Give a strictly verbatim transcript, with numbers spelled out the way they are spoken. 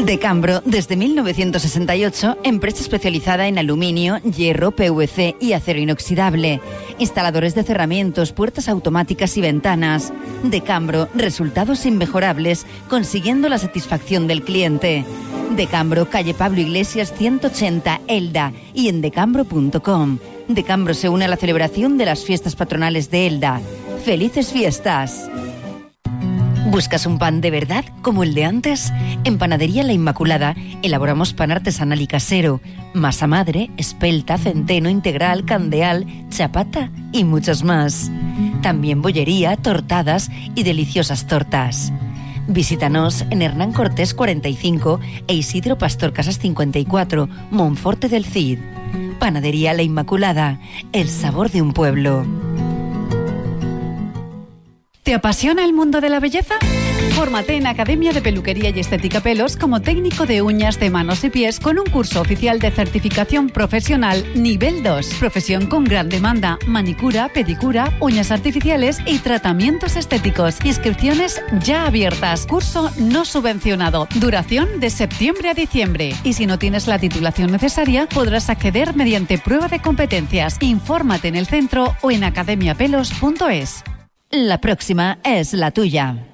Decambro, desde mil novecientos sesenta y ocho, empresa especializada en aluminio, hierro, P V C y acero inoxidable. Instaladores de cerramientos, puertas automáticas y ventanas. Decambro, resultados inmejorables, consiguiendo la satisfacción del cliente. Decambro, calle Pablo Iglesias ciento ochenta, Elda, y en decambro punto com. Decambro se une a la celebración de las fiestas patronales de Elda. ¡Felices fiestas! ¿Buscas un pan de verdad como el de antes? En Panadería La Inmaculada elaboramos pan artesanal y casero, masa madre, espelta, centeno, integral, candeal, chapata y muchos más. También bollería, tortadas y deliciosas tortas. Visítanos en Hernán Cortés cuarenta y cinco e Isidro Pastor Casas cincuenta y cuatro, Monforte del Cid. Panadería La Inmaculada, el sabor de un pueblo. ¿Te apasiona el mundo de la belleza? Fórmate en Academia de Peluquería y Estética Pelos como técnico de uñas de manos y pies con un curso oficial de certificación profesional nivel dos. Profesión con gran demanda, manicura, pedicura, uñas artificiales y tratamientos estéticos. Inscripciones ya abiertas. Curso no subvencionado. Duración de septiembre a diciembre. Y si no tienes la titulación necesaria, podrás acceder mediante prueba de competencias. Infórmate en el centro o en academia pelos punto es. La próxima es la tuya.